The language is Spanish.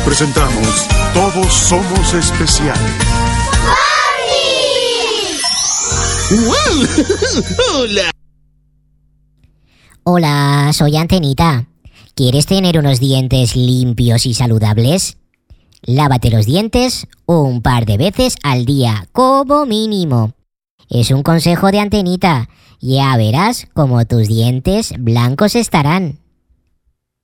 Presentamos Todos Somos Especiales. ¡Wow! ¡Hola! Hola, soy Antenita. ¿Quieres tener unos dientes limpios y saludables? Lávate los dientes un par de veces al día, como mínimo. Es un consejo de Antenita. Ya verás cómo tus dientes blancos estarán.